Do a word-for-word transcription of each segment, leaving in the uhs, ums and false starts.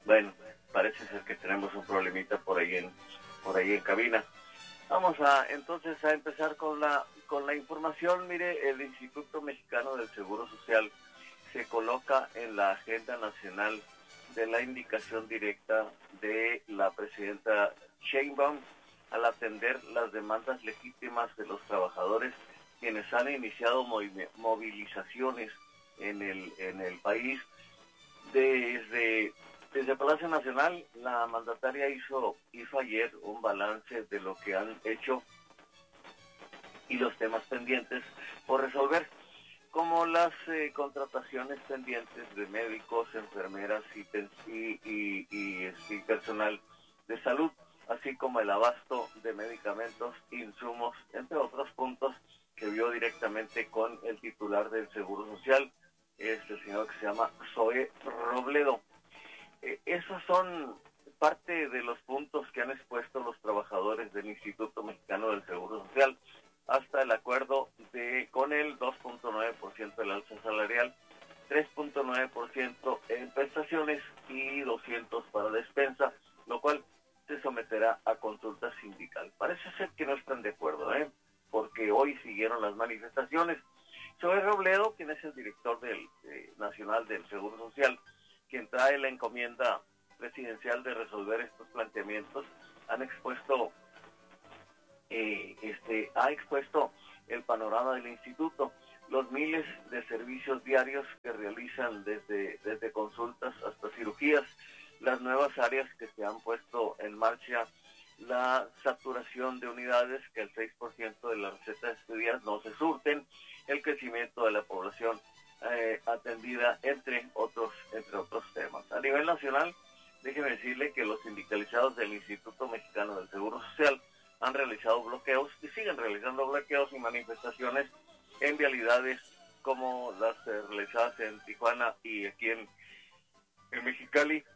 Bueno, parece ser que tenemos un problemita por ahí en, por ahí en cabina. Vamos a entonces a empezar con la con la información. Mire, el Instituto Mexicano del Seguro Social se coloca en la agenda nacional de la indicación directa de la presidenta Sheinbaum al atender las demandas legítimas de los trabajadores, quienes han iniciado movilizaciones en el en el país. Desde Desde Palacio Nacional, la mandataria hizo, hizo ayer un balance de lo que han hecho y los temas pendientes por resolver, como las eh, contrataciones pendientes de médicos, enfermeras y, y, y, y, y personal de salud, así como el abasto de medicamentos, insumos, entre otros puntos que vio directamente con el titular del Seguro Social, este señor que se llama Zoe Robledo. Eh, esos son parte de los puntos que han expuesto los trabajadores del Instituto Mexicano del Seguro Social, hasta el acuerdo de con el dos punto nueve por ciento del alza salarial, tres punto nueve por ciento en prestaciones y doscientos para despensa, lo cual se someterá a consulta sindical. Parece ser que no están de acuerdo, ¿eh? Porque hoy siguieron las manifestaciones. Zoe Robledo, quien es el director del eh, Nacional del Seguro Social, quien trae la encomienda presidencial de resolver estos planteamientos, han expuesto, eh, este, ha expuesto el panorama del instituto, los miles de servicios diarios que realizan desde, desde consultas hasta cirugías, las nuevas áreas que se han puesto en marcha, la saturación de unidades, que el seis por ciento de las recetas de estos días no se surten, el crecimiento de la población Eh, atendida, entre otros entre otros temas. A nivel nacional, déjeme decirle que los sindicalizados del Instituto Mexicano del Seguro Social han realizado bloqueos y siguen realizando bloqueos y manifestaciones en vialidades como las eh, realizadas en Tijuana y aquí en, en Mexicali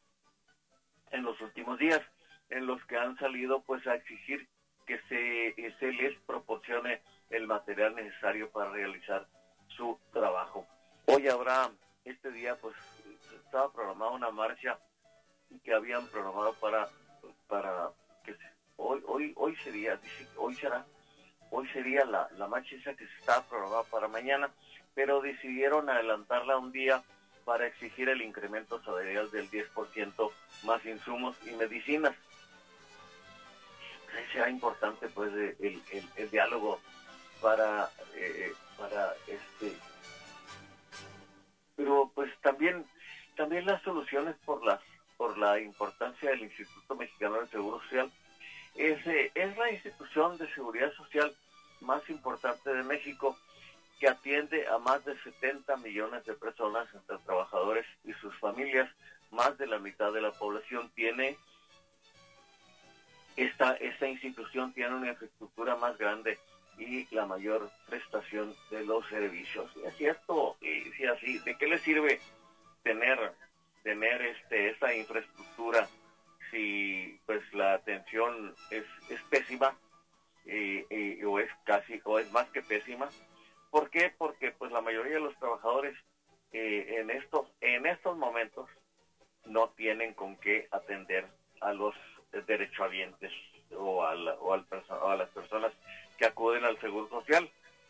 en los últimos días, en los que han salido pues a exigir que se, se les proporcione el material necesario para realizar su trabajo. Hoy habrá, este día pues estaba programada una marcha que habían programado para para que se, hoy hoy hoy sería dice hoy será hoy sería la, la marcha esa que se estaba programada para mañana, pero decidieron adelantarla un día para exigir el incremento salarial del diez por ciento más insumos y medicinas. Será importante pues el, el, el diálogo para eh, para este pero pues también también las soluciones por las por la importancia del Instituto Mexicano del Seguro Social. Es, eh, es la institución de seguridad social más importante de México, que atiende a más de setenta millones de personas, entre trabajadores y sus familias. Más de la mitad de la población tiene esta esta institución tiene una infraestructura más grande y la mayor prestación de los servicios. Y es cierto, y si así, ¿de qué le sirve tener tener este esa infraestructura si pues la atención es, es pésima eh, eh, o es casi o es más que pésima? ¿Por qué? Porque pues la mayoría de los trabajadores eh, en estos en estos momentos no tienen con qué atender a los derechohabientes o a, la, o, al perso- o a las personas que acuden al Seguro Social.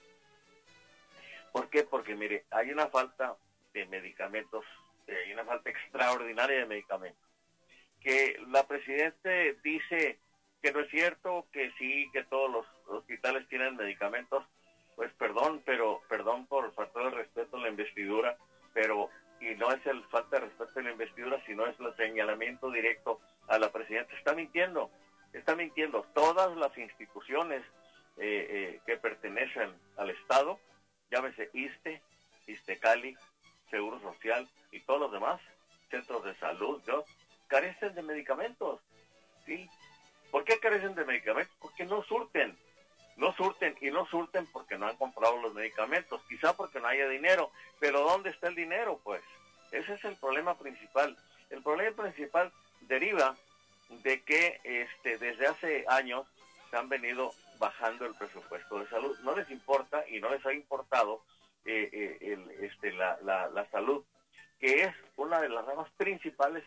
¿Por qué? Porque mire, hay una falta de medicamentos, eh, hay una falta extraordinaria de medicamentos. Que la Presidenta dice que no es cierto, que sí, que todos los hospitales tienen medicamentos. Pues perdón, pero perdón por faltar el respeto a la investidura, pero y no es el falta de respeto a la investidura, sino es el señalamiento directo a la Presidenta. Está mintiendo, está mintiendo. Todas las instituciones eh, eh, que pertenecen al Estado, llámese ISSSTE, ISSSTECALI, Seguro Social y todos los demás, centros de salud, ¿no?, carecen de medicamentos, ¿sí? ¿Por qué carecen de medicamentos? Porque no surten, no surten y no surten porque no han comprado los medicamentos, quizá porque no haya dinero, pero ¿dónde está el dinero? Pues ese es el problema principal. El problema principal deriva de que este desde hace años se han venido bajando el presupuesto de salud. No les importa y no les ha importado eh, eh, el, este, la, la, la salud, que es una de las ramas principales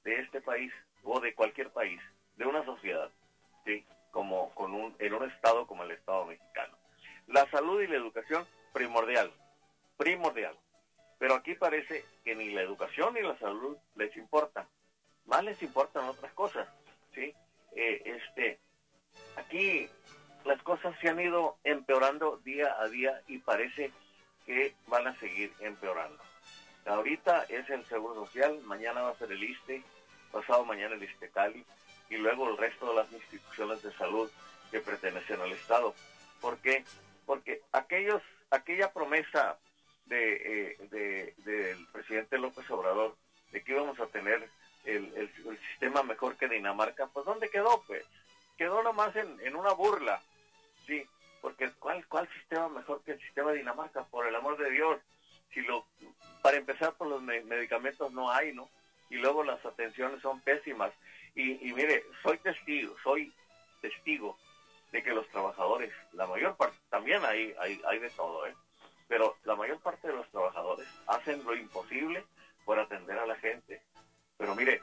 de este país o de cualquier país, de una sociedad, ¿sí? Como con un, en un estado como el Estado mexicano. La salud y la educación, primordial, primordial. Pero aquí parece que ni la educación ni la salud les importa. Más les importan otras cosas, ¿sí? Eh, este, aquí las cosas se han ido empeorando día a día y parece que van a seguir empeorando. Ahorita es el Seguro Social, mañana va a ser el ISSSTE, pasado mañana el ISSSTECALI, y luego el resto de las instituciones de salud que pertenecen al Estado. ¿Por qué? Porque aquellos, aquella promesa de, eh, de, del presidente López Obrador de que íbamos a tener el, el, el sistema mejor que Dinamarca, pues ¿dónde quedó? Pues quedó nomás en, en una burla, sí, porque ¿cuál, cuál sistema mejor que el sistema de Dinamarca? Por el amor de Dios, si lo, para empezar por los me medicamentos no hay, ¿no? Y luego las atenciones son pésimas. Y, y mire, soy testigo, soy testigo de que los trabajadores, la mayor parte, también hay, hay, hay de todo, ¿eh? Pero la mayor parte de los trabajadores hacen lo imposible por atender a la gente. Pero mire,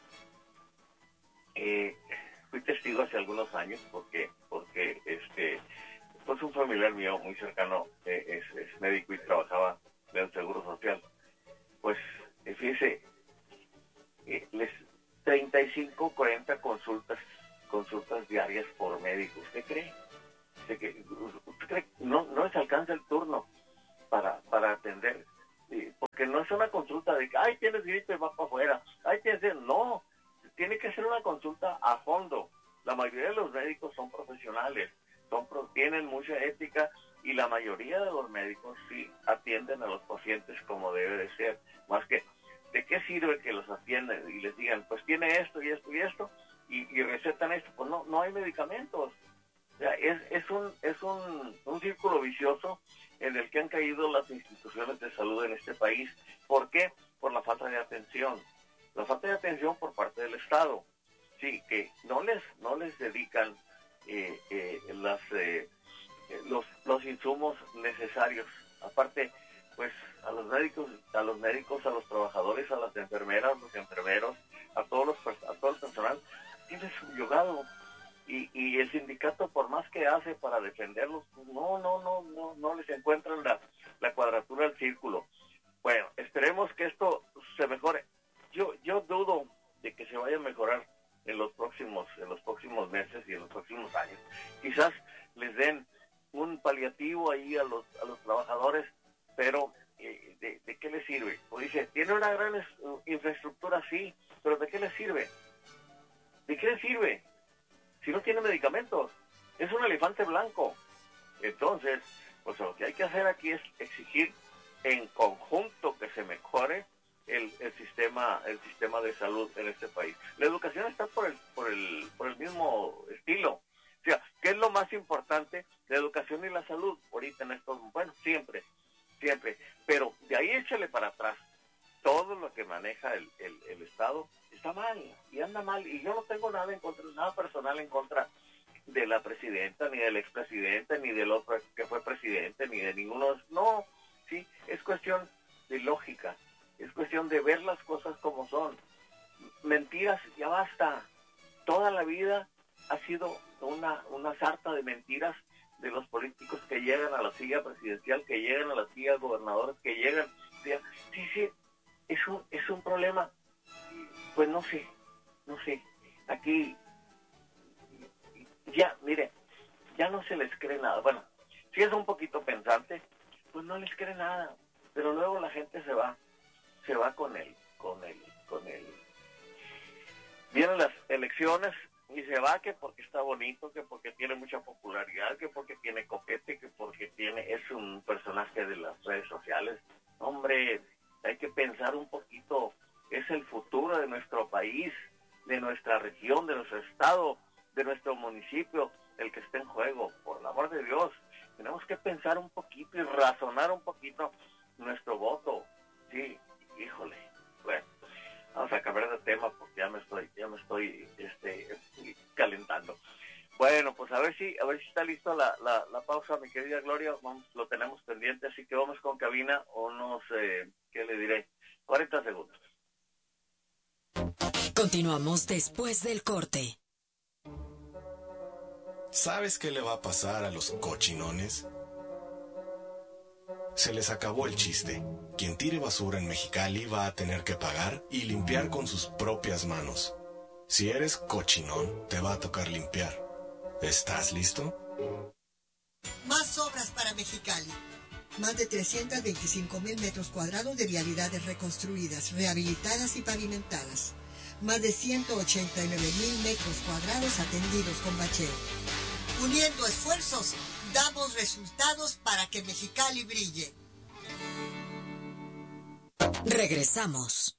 eh, fui testigo hace algunos años porque, porque este, pues un familiar mío muy cercano eh, es, es médico y trabajaba en el Seguro Social. Pues, eh, fíjese, eh, les treinta y cinco, cuarenta consultas, consultas diarias por médico. ¿Usted cree? ¿Usted cree? ¿Usted cree? No, no les alcanza el turno para, para atender. Sí, porque no es una consulta de que, ay, tienes gripe y vas para afuera. Ay, tienes... No, tiene que ser una consulta a fondo. La mayoría de los médicos son profesionales, son tienen mucha ética y la mayoría de los médicos sí atienden a los pacientes como debe de ser. Más que, ¿de qué sirve que los atiendan y les digan, pues tiene esto y esto y esto, y, y recetan esto? Pues no, no hay medicamentos. O sea, es, es, un, es un, un círculo vicioso en el que han caído las instituciones de salud en este país. ¿Por qué? Por la falta de atención. La falta de atención por parte del Estado. Sí, que no les, no les dedican eh, eh, las, eh, los, los insumos necesarios. Aparte, pues a los médicos, a los médicos, a los trabajadores, a las enfermeras, los enfermeros, a todos los, a todo el personal, tiene subyugado. Y, y el sindicato, por más que hace para defenderlos, no, no, no, no, no les encuentran la, la cuadratura del círculo. Bueno, esperemos que esto se mejore. Yo, yo dudo de que se vaya a mejorar en los próximos, en los próximos meses y en los próximos años. Quizás les den un paliativo ahí a los, a los trabajadores, pero eh, ¿de, ¿de qué les sirve? O dice, tiene una gran uh, infraestructura, sí, pero ¿de qué les sirve? ¿De qué les sirve? Si no tiene medicamentos, es un elefante blanco. Entonces, pues lo que hay que hacer aquí es exigir en conjunto que se mejore el, el sistema el sistema de salud en este país. La educación está por el por el por el mismo estilo. O sea, ¿qué es lo más importante? La educación y la salud ahorita en estos, bueno, siempre, siempre. Pero de ahí échale para atrás. Todo lo que maneja el, el, el Estado está mal y anda mal. Y yo no tengo nada en contra, nada personal en contra de la presidenta, ni del expresidente, ni del otro que fue presidente, ni de ninguno. No, sí, es cuestión de lógica, es cuestión de ver las cosas como son. Mentiras, ya basta. Toda la vida ha sido una, una sarta de mentiras de los políticos que llegan a la silla presidencial, que llegan a la silla de gobernadores, que llegan. Sí, sí, es un, es un problema. Pues no sé, no sé. Aquí, ya, mire, ya no se les cree nada. Bueno, si es un poquito pensante, pues no les cree nada. Pero luego la gente se va, se va con él, con él, con él. Vienen las elecciones y se va que porque está bonito, que porque tiene mucha popularidad, que porque tiene copete, que porque tiene es un personaje de las redes sociales. Hombre, hay que pensar un poquito, es el futuro de nuestro país, de nuestra región, de nuestro estado, de nuestro municipio, el que está en juego. Por el amor de Dios, tenemos que pensar un poquito y razonar un poquito nuestro voto. Sí, híjole, bueno, vamos a cambiar de tema porque ya me estoy, ya me estoy este, calentando. Bueno, pues a ver si, a ver si está listo la, la, la pausa, mi querida Gloria. Vamos, lo tenemos pendiente, así que vamos con cabina unos, eh, ¿qué le diré? cuarenta segundos. Continuamos después del corte. ¿Sabes qué le va a pasar a los cochinones? Se les acabó el chiste. Quien tire basura en Mexicali va a tener que pagar y limpiar con sus propias manos. Si eres cochinón, te va a tocar limpiar. ¿Estás listo? Más obras para Mexicali. Más de trescientos veinticinco mil metros cuadrados de vialidades reconstruidas, rehabilitadas y pavimentadas. Más de ciento ochenta y nueve mil metros cuadrados atendidos con bacheo. Uniendo esfuerzos, damos resultados para que Mexicali brille. Regresamos.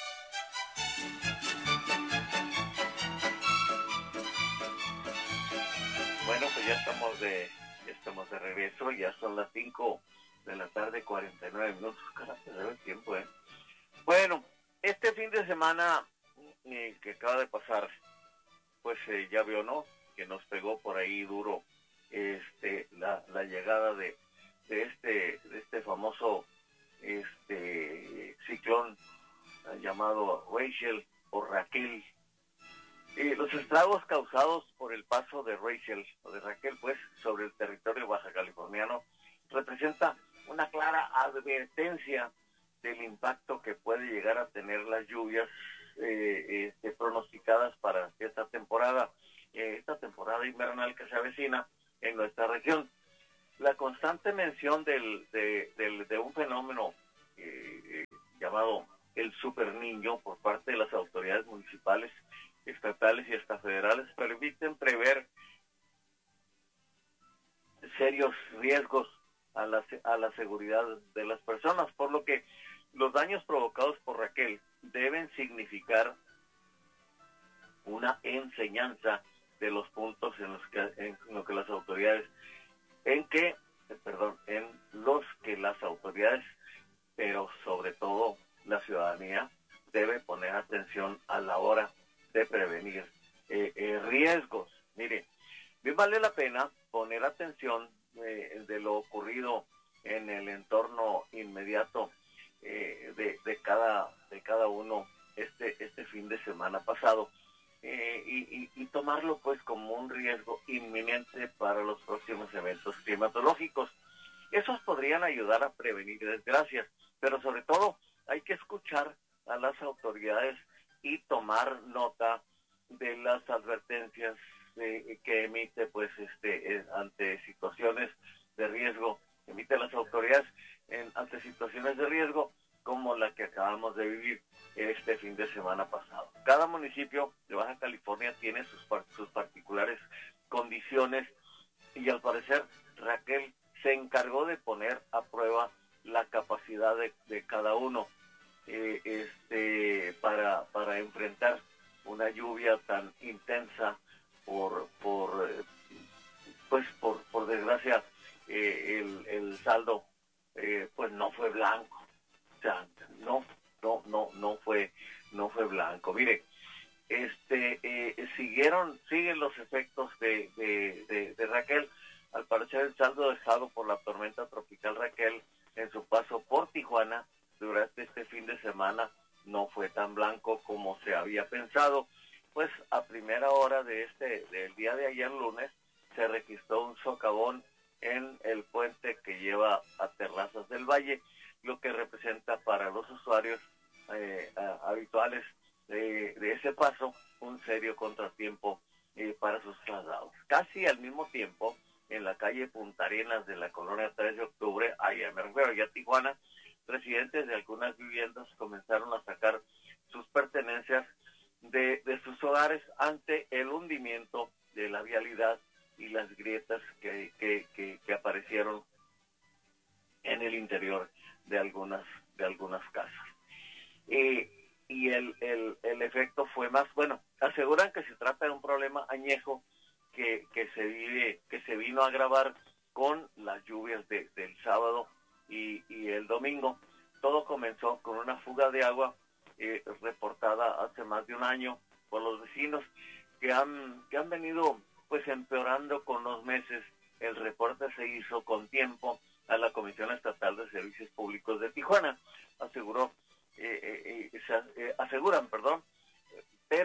Bueno, pues ya estamos de, ya estamos de regreso, ya son las cinco de la tarde, cuarenta y nueve minutos, carajo, se debe el tiempo, ¿eh? Bueno, este fin de semana eh, que acaba de pasar, pues eh, ya vio, ¿no?, que nos pegó por ahí duro este la, la llegada de, de este de este famoso este ciclón llamado Rachel o Raquel. Eh, los estragos causados por el paso de Rachel o de Raquel, pues, sobre el territorio baja californiano, representa una clara advertencia del impacto que puede llegar a tener las lluvias eh, este, pronosticadas para esta temporada, eh, esta temporada invernal que se avecina en nuestra región. La constante mención del, de, del, de un fenómeno eh, llamado el Super Niño por parte de las autoridades municipales, estatales y hasta federales permiten prever serios riesgos a la, a la seguridad de las personas, por lo que los daños provocados por Raquel deben significar una enseñanza de los puntos en los que, en lo que las autoridades, en que, perdón, en los que las autoridades, pero sobre todo la ciudadanía, debe poner atención a la hora de prevenir eh, eh, riesgos. Mire, bien vale la pena poner atención eh, de lo ocurrido en el entorno inmediato eh, de, de cada de cada uno este este fin de semana pasado eh, y, y, y tomarlo pues como un riesgo inminente para los próximos eventos climatológicos. Esos podrían ayudar a prevenir desgracias, pero sobre todo hay que escuchar a las autoridades y tomar nota de las advertencias eh, que emite pues este eh, ante situaciones de riesgo, emite las autoridades en, ante situaciones de riesgo como la que acabamos de vivir este fin de semana pasado. Cada municipio de Baja California tiene sus, sus particulares condiciones y al parecer Raquel se encargó de poner a prueba la capacidad de, de cada uno eh, este para para enfrentar una lluvia tan intensa por por eh, pues por por desgracia eh, el, el saldo eh, pues no fue blanco, o sea, no no no no fue no fue blanco. Mire, este eh, siguieron siguen los efectos de, de, de, de Raquel. Al parecer el saldo dejado por la tormenta tropical Raquel en su paso por Tijuana durante este fin de semana no fue tan blanco como se había pensado, pues a primera hora de este del día de ayer lunes se registró un socavón en el puente que lleva a Terrazas del Valle, lo que representa para los usuarios eh, habituales de, de ese paso un serio contratiempo eh, para sus traslados. Casi al mismo tiempo, en la calle Punta Arenas de la colonia tres de octubre, allá me refiero, allá a Tijuana, residentes de algunas viviendas comenzaron a sacar sus pertenencias de, de sus hogares ante el hundimiento de la vialidad y las grietas que, que, que, que aparecieron en el interior de algunas de algunas casas. Eh, y el, el, el efecto fue más, bueno, aseguran que se trata de un problema añejo que, que se vive, que se vino a agravar con las lluvias de, del sábado y, y el domingo. Todo comenzó con una fuga de agua eh, reportada hace más de un año por los vecinos que han que han venido pues empeorando con los meses. El reporte se hizo con tiempo a la Comisión Estatal de Servicios Públicos de Tijuana. Aseguró, eh, eh, eh, se, eh, aseguran, perdón, pero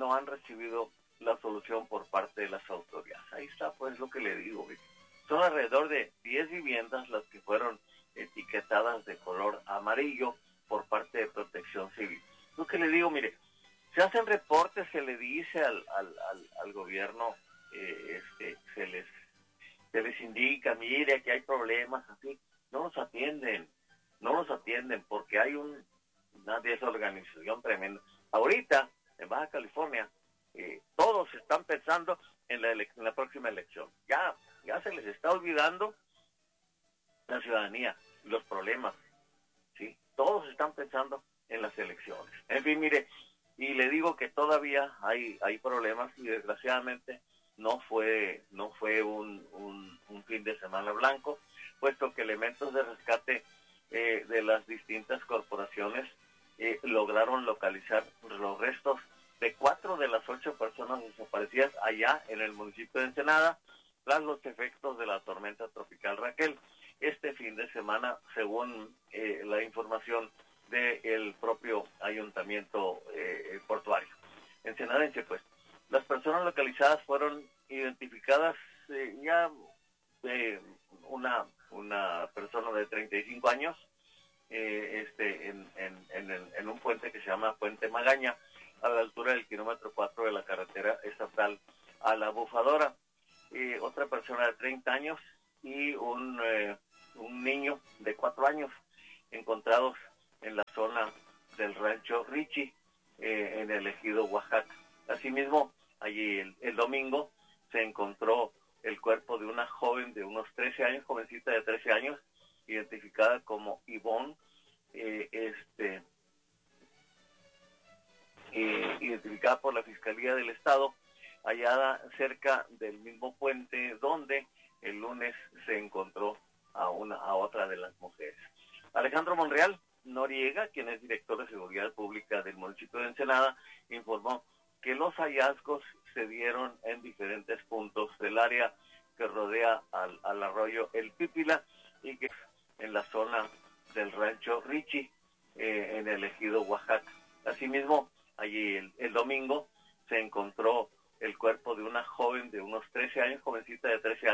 no han recibido la solución por parte de las autoridades. Ahí está pues lo que le digo. Son alrededor de diez viviendas las que fueron etiquetadas de color amarillo por parte de Protección Civil. Lo que le digo, mire, se hacen reportes, se le dice al, al, al, al gobierno, eh, este, se les se les indica, mire, aquí hay problemas, así, no los atienden, no los atienden porque hay un, una desorganización tremenda. Ahorita, en Baja California, eh, todos están pensando en la, ele- en la próxima elección. Ya, ya se les está olvidando la ciudadanía, los problemas, ¿sí? Todos están pensando en las elecciones. En fin, mire, y le digo que todavía hay, hay problemas y desgraciadamente no fue no fue un, un, un fin de semana blanco, puesto que elementos de rescate eh, de las distintas corporaciones eh, lograron localizar los restos de cuatro de las ocho personas desaparecidas allá en el municipio de Ensenada, tras los efectos de la tormenta tropical Raquel. Este fin de semana, según eh, la información del propio ayuntamiento eh, portuario ensenadense, pues, las personas localizadas fueron identificadas eh, ya eh, una una persona de treinta y cinco años eh, este en, en, en, en un puente que se llama Puente Magaña, a la altura del kilómetro cuatro de la carretera estatal a La Bufadora. Eh, otra persona de treinta años y un, eh, un niño de cuatro años encontrados en la zona del rancho Richie, eh, en el ejido Oaxaca. Asimismo, allí el, el domingo se encontró el cuerpo de una joven de unos trece años, jovencita de trece años, identificada como Ivonne, eh, este, eh, identificada por la Fiscalía del Estado, hallada cerca del mismo puente donde el lunes se encontró a una a otra de las mujeres. Alejandro Monreal Noriega, quien es director de Seguridad Pública del municipio de Ensenada, informó que los hallazgos se dieron en diferentes puntos del área que rodea al, al arroyo El Pípila y que en la zona del rancho Richie, eh, en el ejido Oaxaca. Asimismo, allí el, el domingo se encontró el cuerpo de una joven de unos trece años, jovencita de trece